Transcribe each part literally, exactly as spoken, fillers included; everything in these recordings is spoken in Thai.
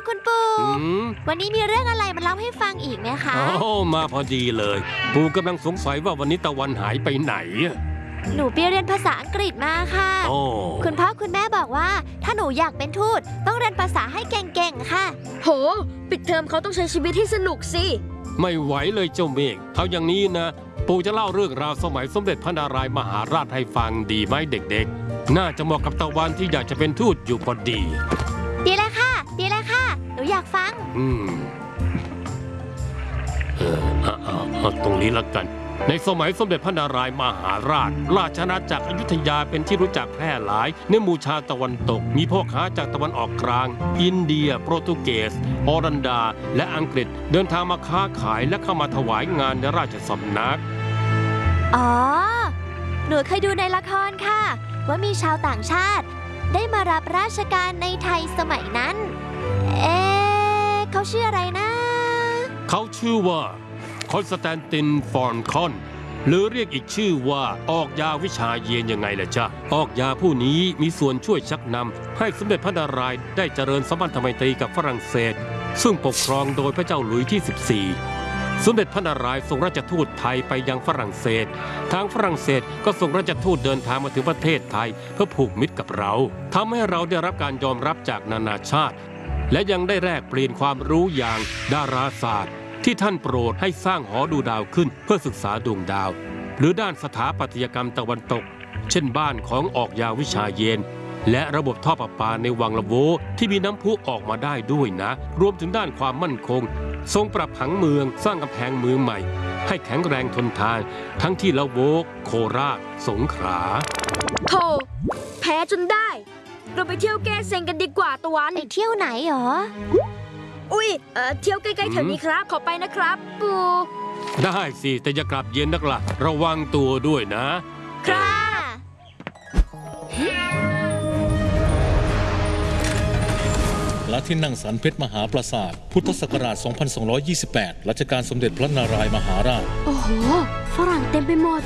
คุณปู่วันนี้มีเรื่องอะไรมาเล่าให้ฟังอีกไหมคะโอ้มาพอดีเลยปู่กำลังสงสัยว่าวันนี้ตะวันหายไปไหนหนูไปเรียนภาษาอังกฤษมาค่ะคุณพ่อคุณแม่บอกว่าถ้าหนูอยากเป็นทูตต้องเรียนภาษาให้เก่งๆค่ะโหปิดเทอมเขาต้องใช้ชีวิตให้สนุกสิไม่ไหวเลยเจ้าเมฆเอาอย่างนี้นะปู่จะเล่าเรื่องราวสมัยสมเด็จพระนารายมหาราชให้ฟังดีไหมเด็กๆน่าจะเหมาะกับตะวันที่อยากจะเป็นทูตอยู่พอดีดีเลยค่ะดีเลยค่ะหนูอยากฟังอืมเออเอาเอาตรงนี้ละกันในสมัยสมเด็จพระนารายมหาราชราชอาณาจักรอยุธยาเป็นที่รู้จักแพร่หลายในหมู่ชาวตะวันตกมีพ่อค้าจากตะวันออกกลางอินเดียโปรตุเกสอรันดาและอังกฤษเดินทางมาค้าขายและเข้ามาถวายงานในราชสำนักอ๋อหนูเคยดูในละครค่ะว่ามีชาวต่างชาติได้มารับราชการในไทยสมัยนั้นเอ๊ะเขาชื่ออะไรนะเขาชื่อว่าคอนสแตนตินฟอนคอนหรือเรียกอีกชื่อว่าออกยาวิชาเยนยังไงล่ะจ๊ะออกยาผู้นี้มีส่วนช่วยชักนำให้สมเด็จพระนารายณ์ได้เจริญสัมพันธไมตรีกับฝรั่งเศสซึ่งปกครองโดยพระเจ้าหลุยส์ที่สิบสี่สมเด็จพระนารายณ์ส่งราชทูตไทยไปยังฝรั่งเศสทางฝรั่งเศสก็ส่งราชทูตเดินทางมาถึงประเทศไทยเพื่อผูกมิตรกับเราทำให้เราได้รับการยอมรับจากนานาชาติและยังได้แลกเปลี่ยนความรู้อย่างดาราศาสตร์ที่ท่านโปรดให้สร้างหอดูดาวขึ้นเพื่อศึกษาดวงดาวหรือด้านสถาปัตยกรรมตะวันตกเช่นบ้านของออกยาวิชาเยนและระบบท่อประปาในวังละโวที่มีน้ำพุออกมาได้ด้วยนะรวมถึงด้านความมั่นคงทรงปรับผังเมืองสร้างกำแพงเมืองใหม่ให้แข็งแรงทนทานทั้งที่ละโวโคราชสงขลาโธ่แพ้จนได้เราไปเที่ยวแก้เซ็งกันดีกว่าตะวันไปเที่ยวไหนหรออุ้ยเอ่อเที่ยวใกล้ๆแถวนี้ครับขอไปนะครับปูได้สิแต่อย่ากลับเย็นนักล่ะระวังตัวด้วยนะครับและที่นั่งสันเพชรมหาปราสาทพุทธศักราช สองพันสองร้อยยี่สิบแปด รัชกาลสมเด็จพระนารายมหาราชโอ้โหฝรั่งเต็มไปหมด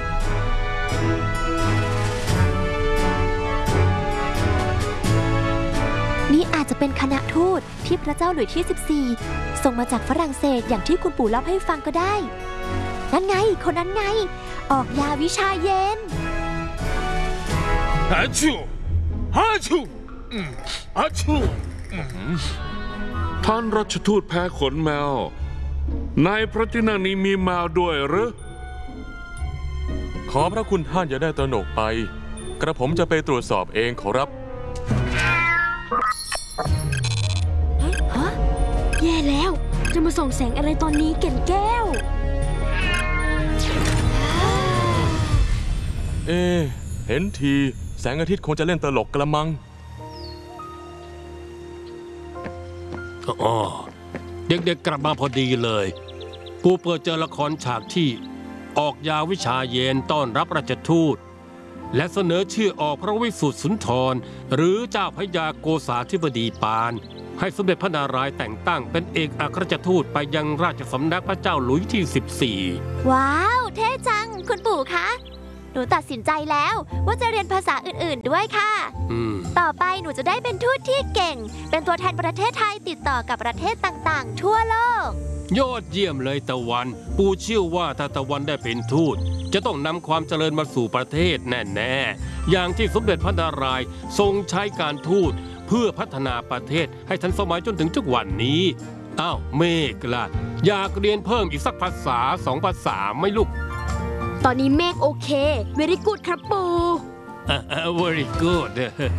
นี่อาจจะเป็นคณะทูตที่พระเจ้าหลุยส์ที่สิบสี่ส่งมาจากฝรั่งเศสอย่างที่คุณปู่เล่าให้ฟังก็ได้นั่นไงคนนั้นไงออกยาวิชาเย็นอาชูอาชูอาชูท่านรัชทูตแพ้ขนแมวในพระที่นั่งนี้มีแมวด้วยหรือขอพระคุณท่านอย่าได้ตระหนกไปกระผมจะไปตรวจสอบเองขอรับแย่แล้วจะมาส่องแสงอะไรตอนนี้แก่นแก้วเอ๊ะเห็นทีแสงอาทิตย์คงจะเล่นตลกกระมังอ๋อเด็กๆกลับมาพอดีเลยปู่เปิดเจอละครฉากที่ออกยาวิชาเย็นต้อนรับราชทูตและเสนอชื่อออกพระวิสุทธิสุนทรหรือเจ้าพระยาโกษาธิบดีปานให้สมเด็จพระนารายณ์แต่งตั้งเป็นเอกอัครราชทูตไปยังราชสำนักพระเจ้าหลุยส์ที่สิบสี่ว้าวเท่จังคุณปู่คะหนูตัดสินใจแล้วว่าจะเรียนภาษาอื่นๆด้วยค่ะต่อไปหนูจะได้เป็นทูตที่เก่งเป็นตัวแทนประเทศไทยติดต่อกับประเทศต่างๆทั่วโลกยอดเยี่ยมเลยตะวันปู่เชื่อว่าถ้าตะวันได้เป็นทูตจะต้องนำความเจริญมาสู่ประเทศแน่ๆอย่างที่สมเด็จพระนารายณ์ทรงใช้การทูตเพื่อพัฒนาประเทศให้ทันสมัยจนถึงทุกวันนี้อ้าวเมฆล่ะอยากเรียนเพิ่มอีกสักภาษาสองภาษาไหมลูกตอนนี้เมฆโอเค very good ครับปู่ very good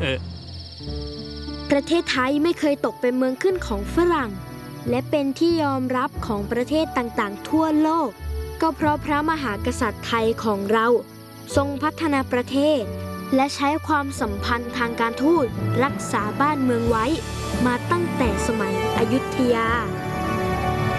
ประเทศไทยไม่เคยตกเป็นเมืองขึ้นของฝรั่งและเป็นที่ยอมรับของประเทศต่างๆทั่วโลกก็เพราะพระมหากษัตริย์ไทยของเราทรงพัฒนาประเทศและใช้ความสัมพันธ์ทางการทูตรักษาบ้านเมืองไว้มาตั้งแต่สมัยอยุธยา